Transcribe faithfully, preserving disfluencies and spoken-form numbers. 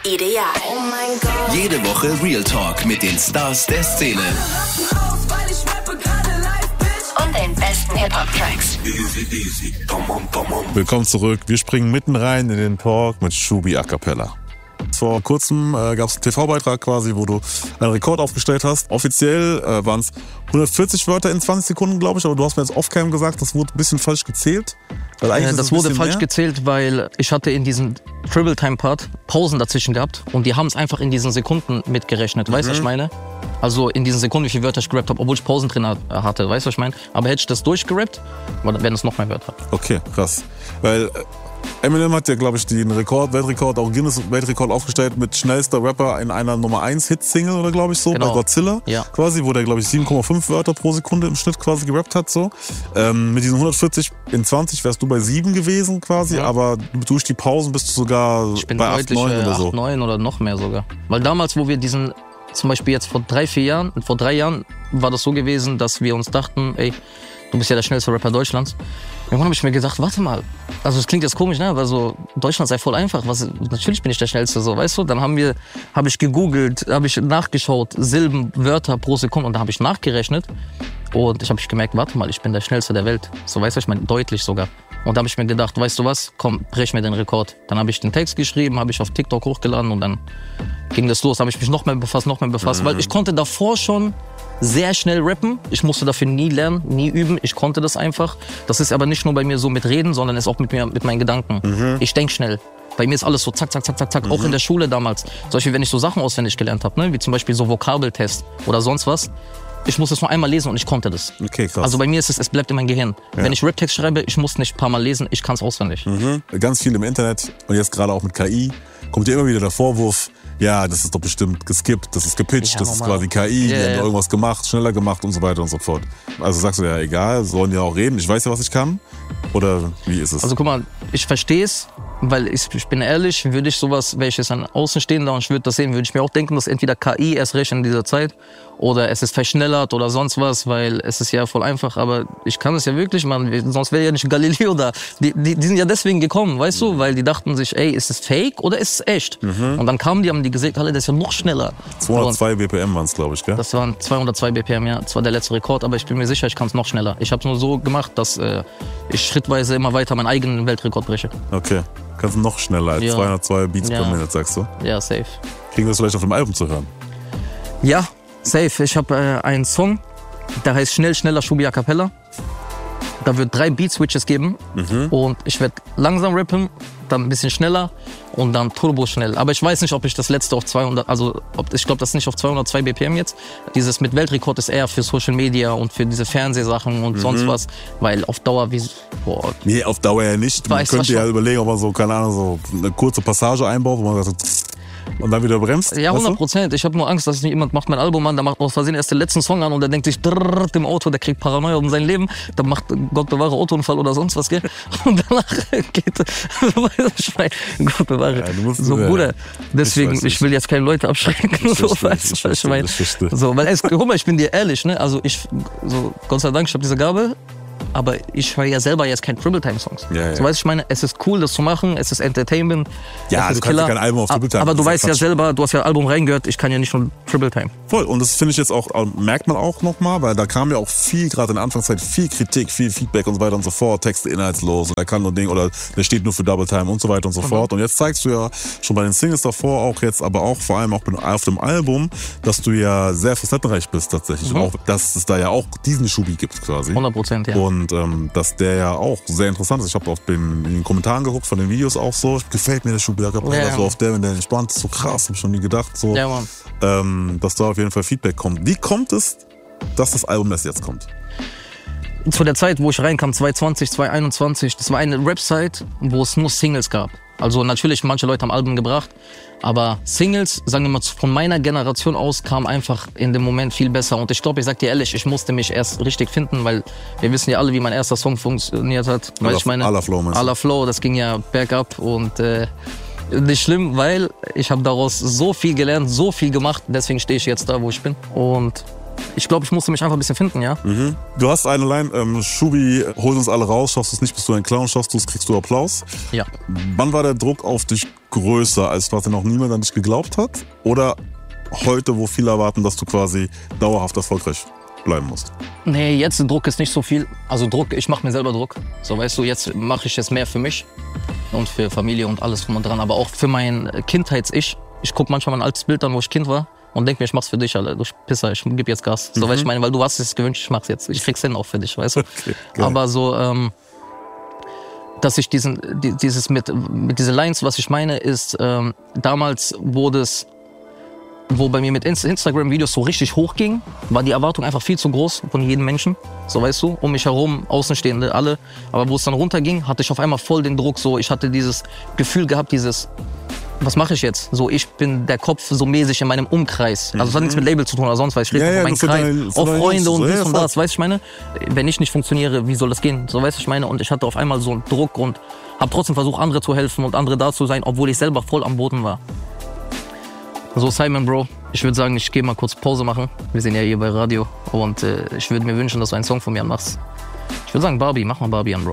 Ideal. Oh mein Gott. Jede Woche Real Talk mit den Stars der Szene. Und den besten Hip-Hop-Tracks. Willkommen zurück. Wir springen mitten rein in den Talk mit Shubi A Cappella. Vor kurzem äh, gab es einen T V-Beitrag quasi, wo du einen Rekord aufgestellt hast. Offiziell äh, waren es hundertvierzig Wörter in zwanzig Sekunden, glaube ich. Aber du hast mir jetzt off-cam gesagt, das wurde ein bisschen falsch gezählt. Weil eigentlich äh, das wurde falsch mehr. gezählt, weil ich hatte in diesem Triple-Time-Part Pausen dazwischen gehabt. Und die haben es einfach in diesen Sekunden mitgerechnet. Weißt du, mhm. was ich meine? Also in diesen Sekunden, wie viele Wörter ich gerappt habe, obwohl ich Pausen drin hatte. Weißt du, was ich meine? Aber hätte ich das durchgerappt, wären es noch mehr Wörter. Okay, krass. Weil Eminem hat ja, glaube ich, den Rekord, Weltrekord, auch Guinness-Weltrekord aufgestellt mit schnellster Rapper in einer Nummer eins Hit-Single oder glaube ich so, genau. Bei Godzilla, ja. quasi, wo der, glaube ich, sieben Komma fünf Wörter pro Sekunde im Schnitt quasi gerappt hat. So. Ähm, mit diesen hundertvierzig in zwanzig wärst du bei sieben gewesen quasi, ja. aber durch die Pausen bist du sogar ich bin bei acht, neun oder so. acht, neun oder noch mehr sogar. Weil damals, wo wir diesen, zum Beispiel jetzt vor drei, vier Jahren, vor drei Jahren war das so gewesen, dass wir uns dachten, ey, du bist ja der schnellste Rapper Deutschlands. Irgendwann habe ich mir gedacht, warte mal, also das klingt jetzt komisch, ne? Aber so, Deutschland sei voll einfach. Was, natürlich bin ich der Schnellste, so, weißt du? Dann haben wir, habe ich gegoogelt, habe ich nachgeschaut, Silben, Wörter pro Sekunde und da habe ich nachgerechnet und ich habe gemerkt, warte mal, ich bin der Schnellste der Welt. So, weißt du, ich meine, deutlich sogar. Und da habe ich mir gedacht, weißt du was, komm, brech mir den Rekord. Dann habe ich den Text geschrieben, habe ich auf TikTok hochgeladen und dann ging das los. Da habe ich mich noch mehr befasst, noch mehr befasst, mhm. weil ich konnte davor schon sehr schnell rappen. Ich musste dafür nie lernen, nie üben. Ich konnte das einfach. Das ist aber nicht nur bei mir so mit Reden, sondern ist auch mit mir, mit meinen Gedanken. Mhm. Ich denke schnell. Bei mir ist alles so zack, zack, zack, zack, zack. Mhm. Auch in der Schule damals. Zum Beispiel, wenn ich so Sachen auswendig gelernt habe, ne? Wie zum Beispiel so Vokabeltest oder sonst was. Ich musste es nur einmal lesen und ich konnte das. Okay, krass. Also bei mir ist es, es bleibt in meinem Gehirn. Ja. Wenn ich Rap-Text schreibe, ich muss nicht ein paar Mal lesen, ich kann es auswendig. Mhm. Ganz viel im Internet und jetzt gerade auch mit K I kommt ja immer wieder der Vorwurf, ja, das ist doch bestimmt geskippt, das ist gepitcht, ja, das ist quasi K I, yeah, die haben yeah. irgendwas gemacht, schneller gemacht und so weiter und so fort. Also sagst du ja, egal, sollen ja auch reden, ich weiß ja, was ich kann. Oder wie ist es? Also guck mal, ich verstehe es, weil ich, ich bin ehrlich, würde ich sowas, wäre ich jetzt ein Außenstehender und ich würde das sehen, würde ich mir auch denken, dass entweder K I erst recht in dieser Zeit oder es ist verschnellert oder sonst was, weil es ist ja voll einfach, aber ich kann es ja wirklich machen, sonst wäre ja nicht Galileo da. Die, die, die sind ja deswegen gekommen, weißt du, weil die dachten sich, ey, ist es fake oder ist es echt? Mhm. Und dann kamen die, haben die gesagt, alle, das ist ja noch schneller. zweihundertzwei B P M waren es, glaube ich, gell? Das waren zweihundertzwei B P M, ja. Das war der letzte Rekord, aber ich bin mir sicher, ich kann es noch schneller. Ich habe es nur so gemacht, dass äh, ich schrittweise immer weiter meinen eigenen Weltrekord breche. Okay. Kannst du noch schneller als ja. zweihundertzwei Beats ja. per Minute, sagst du? Ja, safe. Kriegen wir das vielleicht auf dem Album zu hören? Ja, safe. Ich habe äh, einen Song, der heißt Schnell, schneller Shubi A Cappella. Da wird drei Beat-Switches geben mhm. und ich werde langsam rappen, dann ein bisschen schneller und dann turbo schnell. Aber ich weiß nicht, ob ich das letzte auf zweihundert, also ob, ich glaube, das ist nicht auf zweihundertzwei B P M jetzt. Dieses mit Weltrekord ist eher für Social Media und für diese Fernsehsachen und mhm. sonst was, weil auf Dauer wie... Boah, nee, auf Dauer ja nicht. Man könnte ja überlegen, ob man so, keine Ahnung, so eine kurze Passage einbaut, wo man sagt, und dann wieder bremst? Ja, hundert Prozent. Ich habe nur Angst, dass jemand macht mein Album an, der macht aus Versehen erst den letzten Song an und der denkt sich drrrr, im Auto, der kriegt Paranoia um sein Leben, dann macht Gott bewahre Autounfall oder sonst was, gell? Und danach geht, ich mein, Gott bewahre. Ja, musst, so, ja, Bruder, deswegen, ich, ich will jetzt keine Leute abschrecken. Ich so, verstehe, weißt, ich was ich meine? So, weil, es, guck mal, ich bin dir ehrlich, ne? Also ich, so, Gott sei Dank, ich habe diese Gabe. Aber ich höre ja selber jetzt keine Triple-Time-Songs. Ja, ja. So, weißt du, ich meine, es ist cool, das zu machen, es ist Entertainment. Ja, du kannst ja kein Album auf Triple-Time. Aber du weißt ja selber, du hast ja ein Album reingehört, ich kann ja nicht nur Triple-Time. Voll, und das finde ich jetzt auch, merkt man auch nochmal, weil da kam ja auch viel, gerade in der Anfangszeit, viel Kritik, viel Feedback und so weiter und so fort, Texte inhaltslos und er kann nur Ding oder der steht nur für Double-Time und so weiter und so mhm. fort. Und jetzt zeigst du ja schon bei den Singles davor, auch jetzt, aber auch vor allem auch auf dem Album, dass du ja sehr facettenreich bist tatsächlich. Mhm. Und auch, dass es da ja auch diesen Shubi gibt quasi. hundert Prozent, ja. Und ähm, dass der ja auch sehr interessant ist. Ich habe auf den, in den Kommentaren geguckt von den Videos auch so. Gefällt mir der Shubi A Cappella. Ja, ja. So auf der, wenn der entspannt ist, so krass, hab ich schon nie gedacht. So, ja, Mann. Ähm, dass da auf jeden Fall Feedback kommt. Wie kommt es, dass das Album erst jetzt kommt? Zu der Zeit, wo ich reinkam, zwanzig zwanzig, zwanzig einundzwanzig, das war eine Rap-Zeit, wo es nur Singles gab. Also natürlich, manche Leute haben Alben gebracht, aber Singles, sagen wir mal, von meiner Generation aus, kam einfach in dem Moment viel besser. Und ich glaube, ich sag dir ehrlich, ich musste mich erst richtig finden, weil wir wissen ja alle, wie mein erster Song funktioniert hat. Weil ich meine, à la Flow, à la Flow, das ging ja bergab und äh, nicht schlimm, weil ich habe daraus so viel gelernt, so viel gemacht, deswegen stehe ich jetzt da, wo ich bin. Und Ich glaube, ich musste mich einfach ein bisschen finden, ja. Mhm. Du hast eine Line, ähm, Schubi, hol uns alle raus, schaffst du es nicht, bist du ein Clown, schaffst du es, kriegst du Applaus. Ja. Wann war der Druck auf dich größer, als quasi noch niemand an dich geglaubt hat? Oder heute, wo viele erwarten, dass du quasi dauerhaft erfolgreich bleiben musst? Nee, jetzt der Druck ist nicht so viel. Also Druck, ich mache mir selber Druck. So, weißt du, jetzt mache ich es mehr für mich und für Familie und alles drum und dran. Aber auch für mein Kindheits-Ich. Ich gucke manchmal mein altes Bild an, wo ich Kind war und denke mir, ich mach's für dich, Alter. Du Pisser, ich geb jetzt Gas. So, mhm. weißt du, ich meine, weil du hast es gewünscht, ich mach's jetzt. Ich krieg's hin auch für dich, weißt du. Okay, aber so, ähm, dass ich diesen, die, dieses mit, mit diese Lines, was ich meine, ist, ähm, damals wurde es, wo bei mir mit Instagram-Videos so richtig hochging, war die Erwartung einfach viel zu groß von jedem Menschen, so weißt du, um mich herum, Außenstehende, alle. Aber wo es dann runterging, hatte ich auf einmal voll den Druck, so, ich hatte dieses Gefühl gehabt, dieses, was mache ich jetzt? So, ich bin der Kopf so mäßig in meinem Umkreis. Also das hat nichts mit Label zu tun oder sonst was. Ich rede ja, von ja, meinem Kreis, dein, auf Freunde und dies ja, und das, weißt du, ich meine? Wenn ich nicht funktioniere, wie soll das gehen? So, weißt du, ich meine? Und ich hatte auf einmal so einen Druck und habe trotzdem versucht, andere zu helfen und andere da zu sein, obwohl ich selber voll am Boden war. So, Simon, Bro, ich würde sagen, ich gehe mal kurz Pause machen. Wir sind ja hier bei Radio und äh, ich würde mir wünschen, dass du einen Song von mir anmachst. Ich würde sagen, Barbie, mach mal Barbie an, Bro.